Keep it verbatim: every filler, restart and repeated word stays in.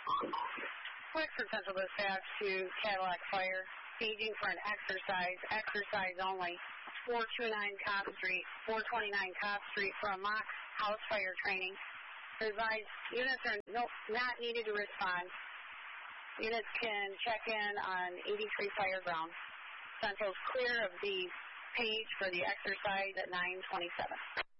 Wexford Central Dispatch to Cadillac Fire, staging for an exercise, exercise only, four twenty-nine Cobb Street, four twenty-nine Cobb Street for a mock house fire training. Advise units are no, not needed to respond. Units can check in on eighty-three Fireground. Central's clear of the page for the exercise at nine twenty-seven.